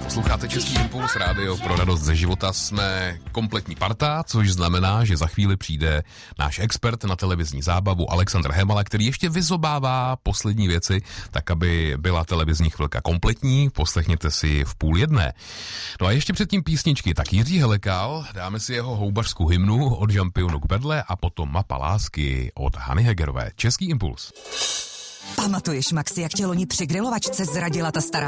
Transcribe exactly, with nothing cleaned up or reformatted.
Posloucháte Český impuls, rádio pro radost ze života. Jsme kompletní parta, což znamená, že za chvíli přijde náš expert na televizní zábavu Alexandr Hemala, který ještě vyzobává poslední věci, tak aby byla televizní chvilka kompletní. Poslechněte si v půl jedné. No a ještě předtím písničky. Tak Jiří Helekal, dáme si jeho houbařskou hymnu od Žampionu k Bedle a potom Mapa lásky od Hany Hegerové. Český impuls. Pamatuješ, Maxi, jak tě loni při grilovačce zradila ta stará